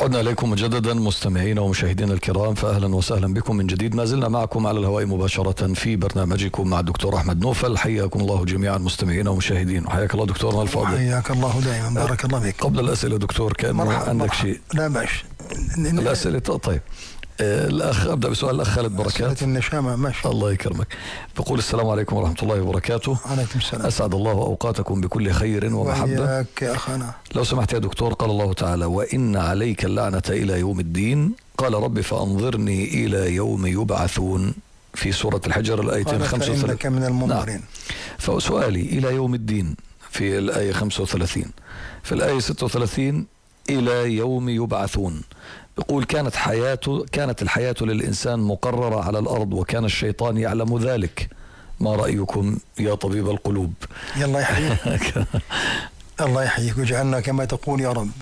عدنا إليكم مجددا مستمعينا ومشاهدينا الكرام، فأهلا وسهلا بكم من جديد. ما زلنا معكم على الهواء مباشرة في برنامجكم مع الدكتور أحمد نوفل. حياكم الله جميعا مستمعينا ومشاهدين، وحياك الله دكتورنا الفاضل. حياك الله دائما، بارك الله فيك. قبل الأسئلة دكتور، كان عندك شيء؟ لا باش الأسئلة. طيب الأخ، أبدأ بسؤال الأخ خالد بركات. النشامة ماشي. الله يكرمك. بقول السلام عليكم ورحمة الله وبركاته. عليكم السلام. أسعد الله أوقاتكم بكل خير ومحبة. وإياك يا أخانا. لو سمحت يا دكتور، قال الله تعالى: وإن عليك اللعنة إلى يوم الدين، قال رب فأنظرني إلى يوم يبعثون، في سورة الحجر الآيتين 35. فإنك من المنظرين. نعم. فسؤالي: إلى يوم الدين في الآية 35، في الآية 36 إلى يوم يبعثون، يقول كانت الحياة للإنسان مقررة على الأرض وكان الشيطان يعلم ذلك. ما رأيكم يا طبيب القلوب؟ يلا يحييك. الله يحييك ويجعلنا كما تقول يا رب.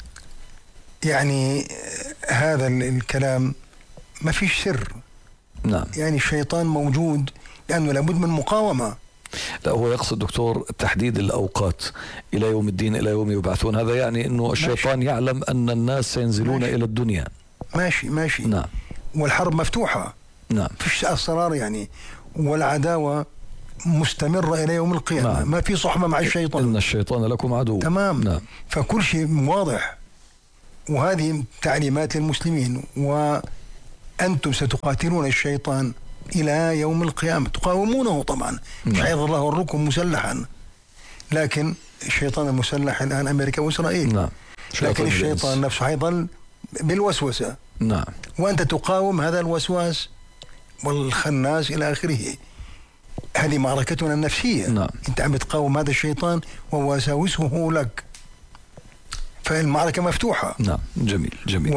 يعني هذا الكلام ما فيش سر. نعم. يعني الشيطان موجود لأنه لابد من مقاومة. لا، هو يقصد دكتور تحديد الأوقات، إلى يوم الدين إلى يوم يبعثون، هذا يعني أنه الشيطان ماشي. يعلم أن الناس سينزلون ماشي. إلى الدنيا. ماشي. نعم. والحرب مفتوحة. نعم. فيش أسرار يعني، والعداوة مستمرة إلى يوم القيامة. نعم. ما في صحبة مع الشيطان. إن الشيطان لكم عدو. تمام. نعم. فكل شيء واضح، وهذه تعليمات للمسلمين. وأنتم ستقاتلون الشيطان إلى يوم القيامة، تقاومونه طبعا. مش حيظل الركن مسلحا، لكن الشيطان المسلح الآن أمريكا وإسرائيل. نعم. لكن الشيطان نفسه حيظل بالوسوسة. نعم. وأنت تقاوم هذا الوسواس والخناس إلى آخره. هذه معركتنا النفسية. نعم. أنت عم تقاوم هذا الشيطان ووساوسه لك، فالمعركة مفتوحة. نعم. جميل.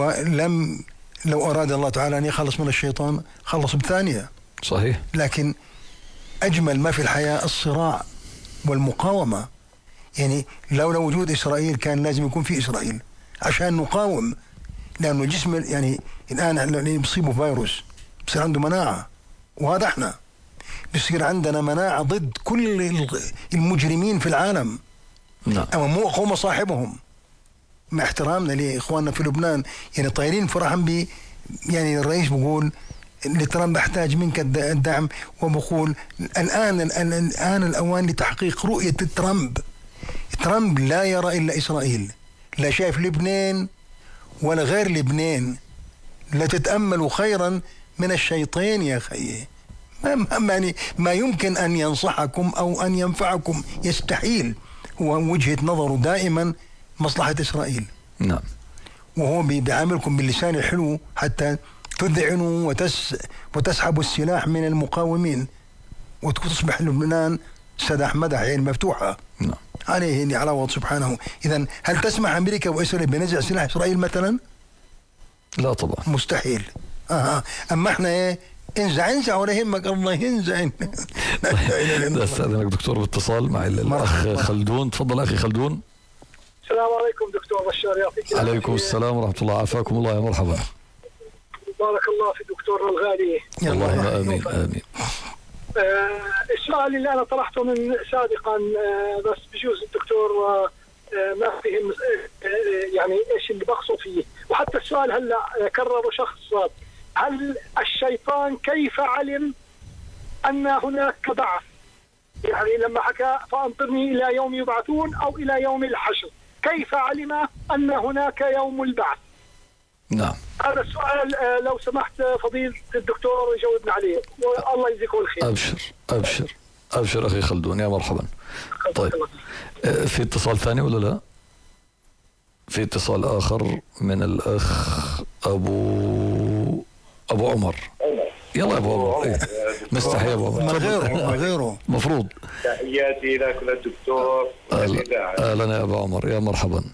لو أراد الله تعالى أن يخلص من الشيطان خلص بثانية. صحيح. لكن أجمل ما في الحياة الصراع والمقاومة. يعني لولا وجود إسرائيل كان لازم يكون في إسرائيل عشان نقاوم، لأنه الجسم يعني الآن اللي بيصيبه فيروس بصير عنده مناعة، وهذا احنا بصير عندنا مناعة ضد كل المجرمين في العالم. نعم. أما مو قوم صاحبهم. مع احترامنا لإخواننا في لبنان، يعني طايرين فرحا يعني الرئيس بيقول لترامب احتاج منك الدعم، وبقول الآن الأوان لتحقيق رؤية ترامب لا يرى إلا إسرائيل، لا شايف لبنان ولا غير لبنان. لا تتأملوا خيرا من الشيطان يا أخي. ما يمكن أن ينصحكم أو أن ينفعكم، يستحيل. هو وجهة نظره دائما مصلحة إسرائيل. نعم. وهو بيعاملكم باللسان الحلو حتى تذعنوا وتسحبوا السلاح من المقاومين، وتصبح لبنان سدح مدح عين مفتوحة. نعم. عليه على وضع سبحانه. إذن هل تسمح أمريكا وإسرائيل بنزع سلاح إسرائيل مثلا؟ لا طبعا، مستحيل. أما احنا انزع ولا يهمك، الله ينزع. استاذنك دكتور باتصال مع الأخ خلدون. تفضل أخي خلدون. السلام عليكم دكتور بشار، يعطيك. عليكم السلام ورحمة الله، عافاكم الله، يا مرحبا. بارك الله في دكتورنا الغالي. اللهم آمين. السؤال اللي أنا طرحته من سابقا، بس بجوز الدكتور ما فهم يعني إيش اللي بقصد فيه، وحتى السؤال هلا كرره شخص: هل الشيطان كيف علم أن هناك بعث؟ يعني لما حكى فأنظرني إلى يوم يبعثون أو إلى يوم الحشر، كيف علم أن هناك يوم البعث؟ نعم. هذا السؤال لو سمحت فضيلة الدكتور يجاوبنا عليه، والله يجزيكم الخير. أبشر أخي خلدون، يا مرحبا. طيب، في اتصال ثاني ولا لا؟ في اتصال آخر من الأخ أبو عمر. يلا يا أبو عمر. مستحي يا أبو عمر. غيره مفروض. تحياتي لك وللدكتور. أهلا يا أبو عمر، يا مرحبا.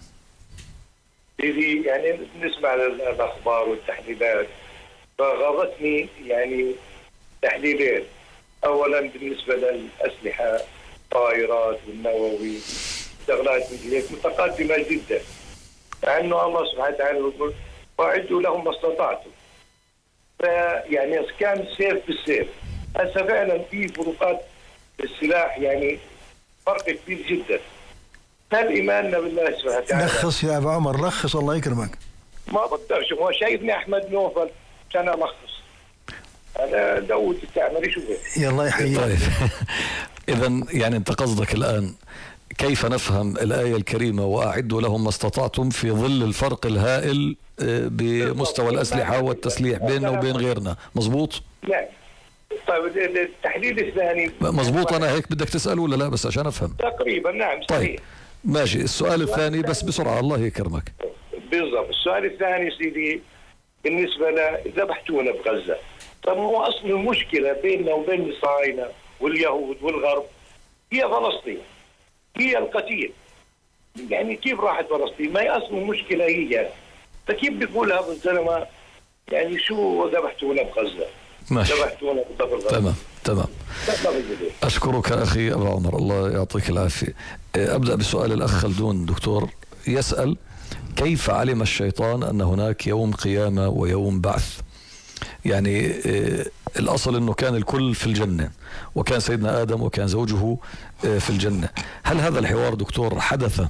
يعني نسمع الأخبار والتحليلات، فغرتني يعني تحليلين. أولا بالنسبة للأسلحة، الطائرات والنووي، شغلات متقدمة جدا، مع أنه الله سبحانه وتعالى يقول وأعدوا لهم ما استطعتم. فيعني كان السيف بالسيف. هسه فعلا في فروقات السلاح، يعني فرق كبير جدا. هل إيماننا بالله سبحانه وتعالى؟ لخص يا أبو عمر، لخص الله يكرمك. ما بقدرش، هو شايفني احمد نوفل كان الخص انا داود التعمري شو يلا يحييك. طيب إذا يعني أنت قصدك الآن كيف نفهم الآية الكريمة وأعدوا لهم ما استطعتم في ظل الفرق الهائل بمستوى الأسلحة والتسليح بيننا وبين غيرنا؟ مظبوط؟ نعم. طيب التحليل الثاني مظبوط. أنا هيك بدك تسأل ولا لا بس عشان أفهم؟ تقريبا نعم صحيح. طيب ماشي. السؤال الثاني بس بسرعة الله يكرمك. بالضبط. السؤال الثاني سيدي بالنسبة لذبحتونا بغزة، طب هو أصل المشكلة بيننا وبين الصهاينة واليهود والغرب هي فلسطين، هي القتيل. يعني كيف راحت فلسطين؟ ما هي أصل المشكلة هي، فكيف بيقول هذا الزلمة يعني شو ذبحتونا بغزة؟ ماشي. ذبحتونا بغزة. تمام. أشكرك أخي أبو عمر، الله يعطيك العافية. أبدأ بسؤال الأخ خلدون. دكتور يسأل كيف علم الشيطان أن هناك يوم قيامة ويوم بعث؟ يعني الأصل أنه كان الكل في الجنة، وكان سيدنا آدم وكان زوجه في الجنة. هل هذا الحوار دكتور حدث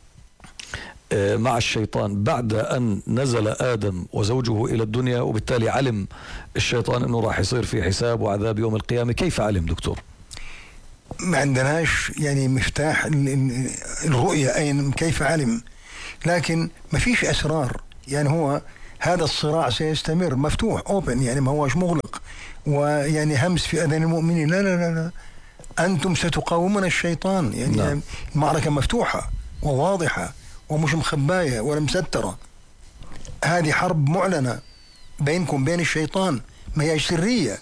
مع الشيطان بعد أن نزل آدم وزوجه إلى الدنيا، وبالتالي علم الشيطان أنه راح يصير في حساب وعذاب يوم القيامة؟ كيف علم دكتور؟ ما عندناش يعني مفتاح الرؤية أين كيف علم، لكن ما فيش أسرار. يعني هو هذا الصراع سيستمر مفتوح اوبن، يعني ما هوش مغلق ويعني همس في اذان المؤمنين. لا لا لا لا، انتم ستقاومون الشيطان. يعني نعم. المعركة مفتوحة وواضحة ومش مخباية ولا مسترة. هذه حرب معلنة بينكم بين الشيطان، ما هي سرية،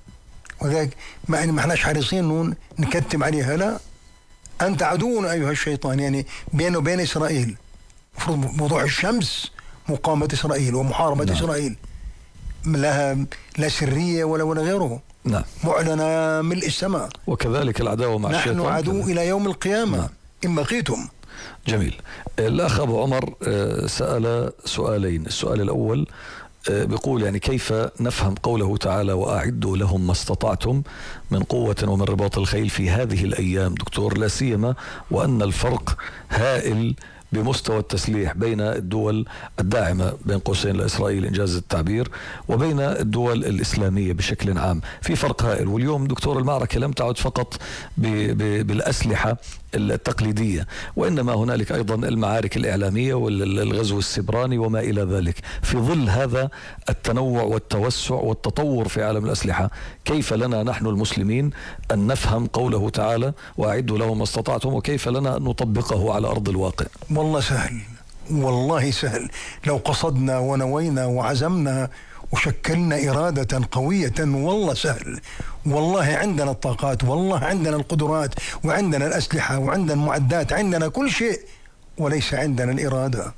وذلك ما احناش حريصين نكتم عليها. لا، انت عدونا ايها الشيطان. يعني بينه وبين اسرائيل المفروض موضوع الشمس مقاومة إسرائيل ومحاربة نعم. إسرائيل لها لا سرية ولا غيره. نعم. معلنة ملء السماء. وكذلك العداوة مع الشيطان، نحن عدو إلى يوم القيامة. نعم. إن بقيتم. جميل. الأخ أبو عمر سأل سؤالين. السؤال الأول بيقول يعني كيف نفهم قوله تعالى وأعدوا لهم ما استطعتم من قوة ومن رباط الخيل في هذه الأيام دكتور، لا سيما وأن الفرق هائل بمستوى التسليح بين الدول الداعمة بين قوسين لإسرائيل إنجاز التعبير وبين الدول الإسلامية بشكل عام، في فرق هائل. واليوم دكتور المعركة لم تعد فقط بالأسلحة التقليدية، وإنما هنالك أيضا المعارك الإعلامية والغزو السبراني وما إلى ذلك. في ظل هذا التنوع والتوسع والتطور في عالم الأسلحة، كيف لنا نحن المسلمين أن نفهم قوله تعالى وأعدوا لهم ما استطعتم، وكيف لنا أن نطبقه على أرض الواقع؟ والله سهل، والله سهل. لو قصدنا ونوينا وعزمنا وشكلنا إرادة قوية والله سهل. والله عندنا الطاقات، والله عندنا القدرات، وعندنا الأسلحة، وعندنا المعدات، عندنا كل شيء، وليس عندنا الإرادة.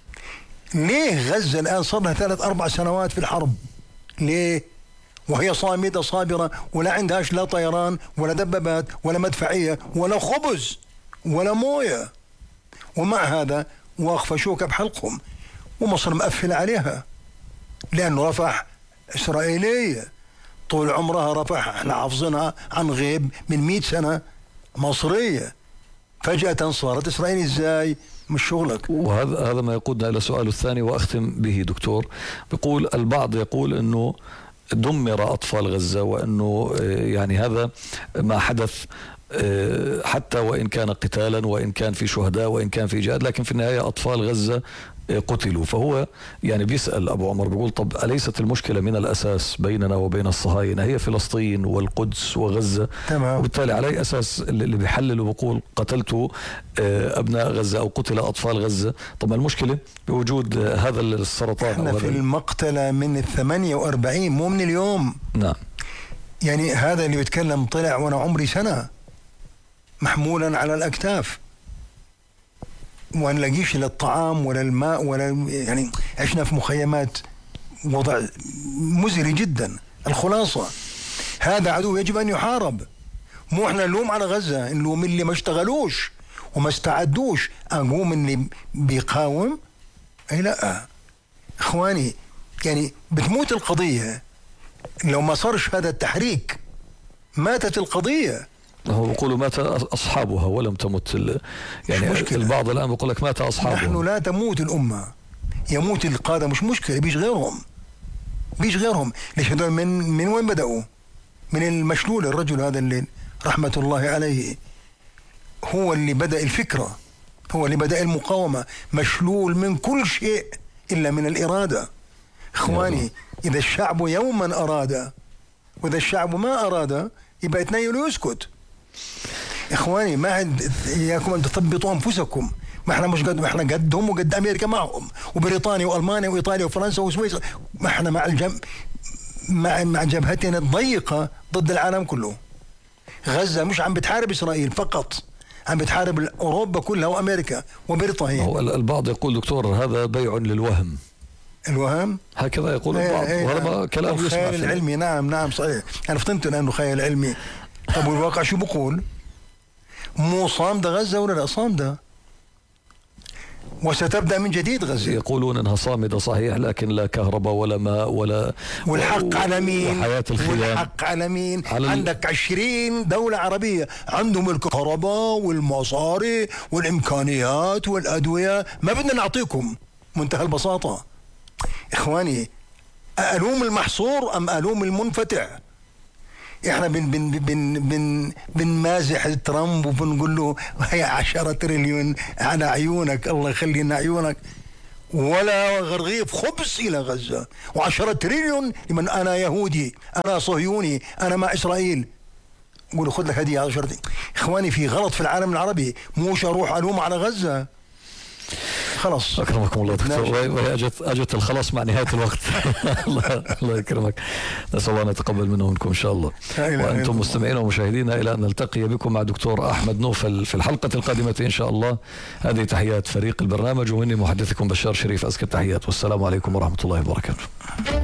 ليه غزة الآن صار لها 3-4 سنوات في الحرب؟ ليه؟ وهي صامدة صابرة، ولا عندهاش لا طيران ولا دبابات ولا مدفعية ولا خبز ولا موية، ومع هذا واقفة شوكة بحلقهم، ومصر مقفلة عليها لأنه رفح إسرائيلية طول عمرها. رفح احنا حافظينها عن غيب من 100 سنة مصرية، فجأة صارت إسرائيل. إزاي؟ مش شغلك. وهذا ما يقودنا إلى سؤال الثاني وأختم به دكتور. بيقول البعض يقول أنه دمر أطفال غزة، وأنه يعني هذا ما حدث حتى وإن كان قتالا وإن كان في شهداء وإن كان في جهاد، لكن في النهاية أطفال غزة قتلوا. فهو يعني بيسأل أبو عمر بيقول طب أليست المشكلة من الأساس بيننا وبين الصهاينة هي فلسطين والقدس وغزة؟ تمام. وبالتالي على أي أساس اللي بيحلل وبيقول قتلت أبناء غزة أو قتل أطفال غزة؟ طب المشكلة بوجود هذا السرطان. احنا في المقتلة من 48 مو من اليوم. نعم. يعني هذا اللي بيتكلم طلع وأنا عمري سنة محمولا على الأكتاف، وما نلاقيش لا الطعام ولا الماء ولا يعني عشنا في مخيمات، وضع مزري جدا. الخلاصة هذا عدو يجب أن يحارب. مو احنا نلوم على غزة، نلوم اللي ما اشتغلوش وما استعدوش. أقوم اللي بيقاوم؟ أي لا إخواني، يعني بتموت القضية لو ما صارش هذا التحريك. ماتت القضية. هو بيقولوا مات أصحابها ولم تمت يعني البعض الآن بيقول لك مات أصحابها. نحن لا تموت الأمة، يموت القادة مش مشكلة، بيش غيرهم. ليش هذول من وين بدأوا؟ من المشلول، الرجل هذا اللي رحمة الله عليه هو اللي بدأ الفكرة، هو اللي بدأ المقاومة، مشلول من كل شيء إلا من الإرادة. إخواني إذا الشعب يوما أراد وإذا الشعب ما أراد يبقى يتنيل ويسكت. إخواني ما عند إياكم أن تثبطوا أنفسكم، ما احنا مش قد، ما احنا قدهم وقد أمريكا معهم وبريطانيا وألمانيا وإيطاليا وفرنسا وسويسرا، ما احنا مع جبهتنا الضيقة ضد العالم كله. غزة مش عم بتحارب إسرائيل فقط، عم بتحارب أوروبا كلها وأمريكا وبريطانيا. هو البعض يقول دكتور هذا بيع للوهم. الوهم هكذا يقول البعض، وهذا كلام يسمع. الخيال العلمي، نعم صحيح، أنا فطنت لأنه خيال علمي. طب والواقع شو بقول؟ مو صامدة غزة ولا لا صامدة؟ وستبدأ من جديد غزة. يقولون انها صامدة صحيح، لكن لا كهرباء ولا ماء ولا، والحق على مين؟ وحياة الخيام. والحق على مين؟ عندك 20 دولة عربية عندهم الكهرباء والمصاري والإمكانيات والأدوية، ما بدنا نعطيكم. منتهى البساطة. إخواني ألوم المحصور أم ألوم المنفتح؟ احنا بنمازح ترامب وبنقول له هي 10 تريليون على عيونك، الله يخلي لنا عيونك، ولا غرغيف خبز إلى غزة، و10 تريليون لمن أنا يهودي، أنا صهيوني، أنا مع إسرائيل. قولوا خذ لك هدية 10. إخواني في غلط في العالم العربي، موش أروح ألوم على غزة. خلاص أكرمكم الله دكتور، وهي أجت الخلاص مع نهاية الوقت. الله يكرمك، نسأل الله أن يتقبل منه ومنكم إن شاء الله. وأنتم مستمعين ومشاهدينا إلى أن نلتقي بكم مع دكتور أحمد نوفل في الحلقة القادمة إن شاء الله. هذه تحيات فريق البرنامج، ومني محدثكم بشار شريف، أزكى التحيات، والسلام عليكم ورحمة الله وبركاته.